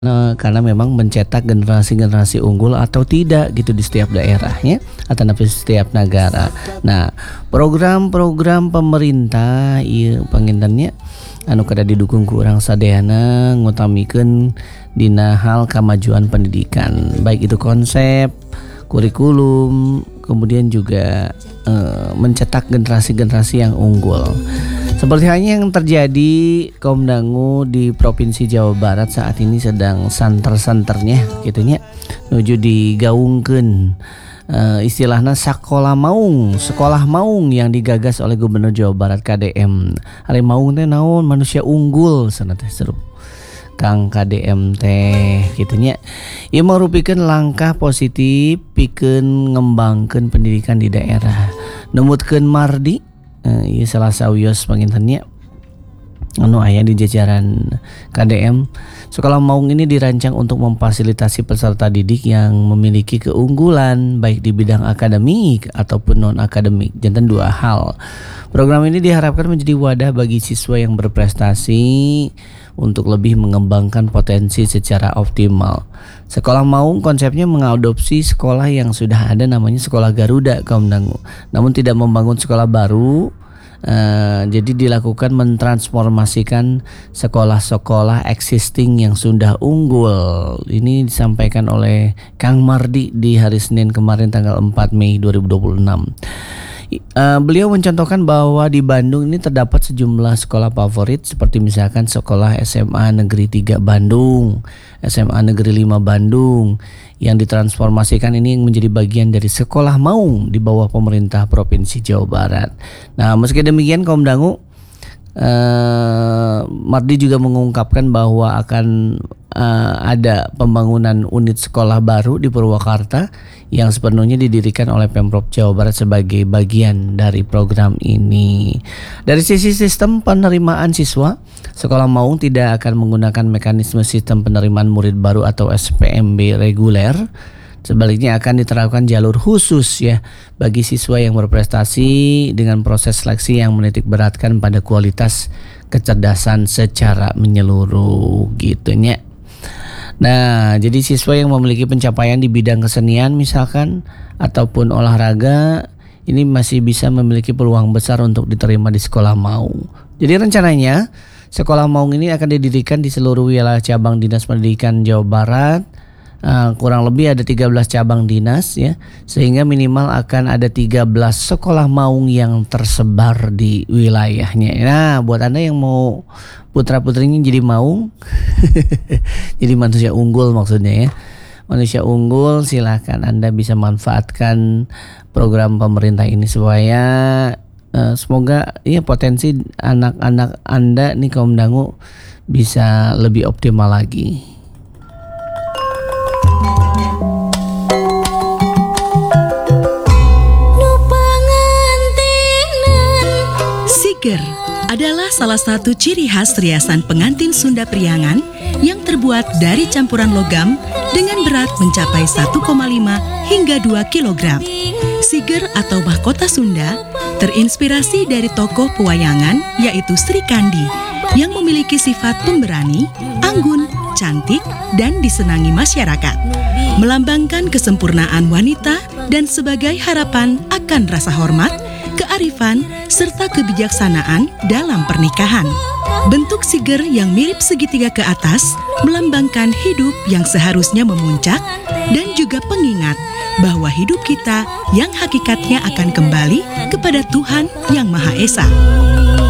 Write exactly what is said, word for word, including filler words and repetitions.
Nah, karena memang mencetak generasi-generasi unggul atau tidak gitu di setiap daerahnya atau di setiap negara. Nah, program-program pemerintah ieu pangintennya anu kada didukung ku urang sadayana ngutamikeun dina hal kamajuan pendidikan, baik itu konsep, kurikulum, kemudian juga eh, mencetak generasi-generasi yang unggul. Seperti halnya yang terjadi kaum dangu di Provinsi Jawa Barat saat ini sedang santer-santernya gitunya nuju digaungkeun uh, istilahna sekolah maung, sekolah maung yang digagas oleh Gubernur Jawa Barat K D M. Ari maung teh naon manusia unggul cenah teh seru. Kang K D M teh gitunya. Ieu marupikeun langkah positif pikeun ngembangkeun pendidikan di daerah. Numutkeun mardi Uh, iya salah sawios pangintennya anu aya di jajaran K D M. Sekolah maung ini dirancang untuk memfasilitasi peserta didik yang memiliki keunggulan baik di bidang akademik ataupun non akademik. Jantan dua hal. Program ini diharapkan menjadi wadah bagi siswa yang berprestasi untuk lebih mengembangkan potensi secara optimal. Sekolah maung konsepnya mengadopsi sekolah yang sudah ada, namanya Sekolah Garuda kaum dangu. Namun tidak membangun sekolah baru. Uh, jadi dilakukan mentransformasikan sekolah-sekolah existing yang sudah unggul. Ini disampaikan oleh Kang Mardi di hari Senin kemarin tanggal empat Mei dua ribu dua puluh enam. Uh, beliau mencontohkan bahwa di Bandung ini terdapat sejumlah sekolah favorit seperti misalkan sekolah S M A Negeri tiga Bandung, S M A Negeri lima Bandung yang ditransformasikan ini menjadi bagian dari sekolah maung di bawah pemerintah Provinsi Jawa Barat. Nah, meski demikian kaum dangu, uh, Mardi juga mengungkapkan bahwa akan uh, ada pembangunan unit sekolah baru di Purwakarta yang sepenuhnya didirikan oleh Pemprov Jawa Barat sebagai bagian dari program ini. Dari sisi sistem penerimaan siswa, sekolah maung tidak akan menggunakan mekanisme sistem penerimaan murid baru atau S P M B reguler. Sebaliknya akan diterapkan jalur khusus ya bagi siswa yang berprestasi dengan proses seleksi yang menitik beratkan pada kualitas kecerdasan secara menyeluruh gitunya. Nah, jadi siswa yang memiliki pencapaian di bidang kesenian misalkan ataupun olahraga ini masih bisa memiliki peluang besar untuk diterima di sekolah maung. Jadi rencananya sekolah maung ini akan didirikan di seluruh wilayah cabang Dinas Pendidikan Jawa Barat. Uh, kurang lebih ada tiga belas cabang dinas ya, sehingga minimal akan ada tiga belas sekolah maung yang tersebar di wilayahnya. Nah, buat Anda yang mau putra-putrinya jadi maung jadi manusia unggul maksudnya ya. Manusia unggul, silakan Anda bisa manfaatkan program pemerintah ini supaya uh, semoga ya potensi anak-anak Anda nih kaum dangu bisa lebih optimal lagi. Siger adalah salah satu ciri khas riasan pengantin Sunda Priangan yang terbuat dari campuran logam dengan berat mencapai satu koma lima hingga dua kilogram. Siger atau mahkota Sunda terinspirasi dari tokoh pewayangan yaitu Sri Kandi yang memiliki sifat pemberani, anggun, cantik, dan disenangi masyarakat. Melambangkan kesempurnaan wanita dan sebagai harapan akan rasa hormat, kearifan, serta kebijaksanaan dalam pernikahan. Bentuk siger yang mirip segitiga ke atas melambangkan hidup yang seharusnya memuncak dan juga pengingat bahwa hidup kita yang hakikatnya akan kembali kepada Tuhan Yang Maha Esa.